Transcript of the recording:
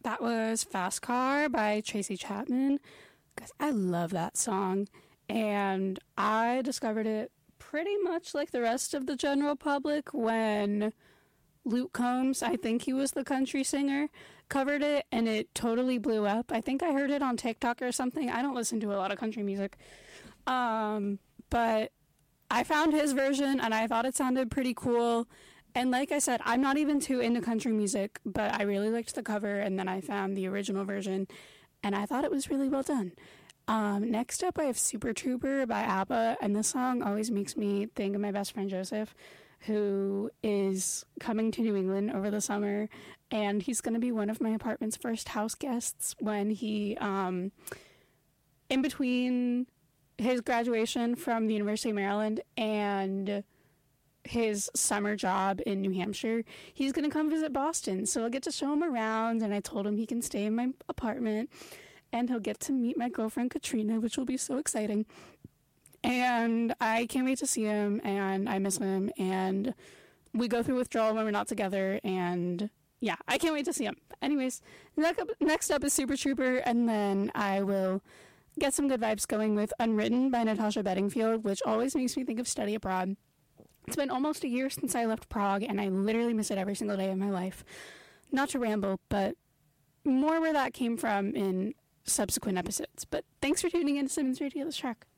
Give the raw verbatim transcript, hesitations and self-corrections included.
That was Fast Car by Tracy Chapman. Because I love that song. And I discovered it pretty much like the rest of the general public when Luke Combs, I think he was the country singer, covered it, and it totally blew up. I think I heard it on TikTok or something. I don't listen to a lot of country music. Um, but I found his version, and I thought it sounded pretty cool. And like I said, I'm not even too into country music, but I really liked the cover, and then I found the original version, and I thought it was really well done. Um, next up, I have Super Trooper by ABBA, and this song always makes me think of my best friend Joseph, who is coming to New England over the summer, and he's going to be one of my apartment's first house guests when he, um, in between his graduation from the University of Maryland and his summer job in New Hampshire, he's going to come visit Boston, so I'll get to show him around, and I told him he can stay in my apartment, and he'll get to meet my girlfriend Katrina, which will be so exciting. And I can't wait to see him, and I miss him, and we go through withdrawal when we're not together, and yeah, I can't wait to see him. Anyways, next up, next up is Super Trooper, and then I will get some good vibes going with Unwritten by Natasha Bedingfield, which always makes me think of study abroad. It's been almost a year since I left Prague, and I literally miss it every single day of my life. Not to ramble, but more where that came from in subsequent episodes. But thanks for tuning in to Simmons Radio, this track.